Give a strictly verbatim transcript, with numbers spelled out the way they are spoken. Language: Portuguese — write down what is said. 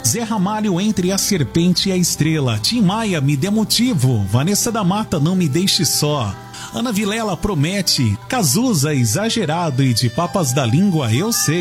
Zé Ramalho, Entre a Serpente e a Estrela. Tim Maia, Me Dê Motivo. Vanessa da Mata, Não Me Deixe Só. Ana Vilela, Promete. Cazuza, Exagerado, e de Papas da Língua, Eu Sei.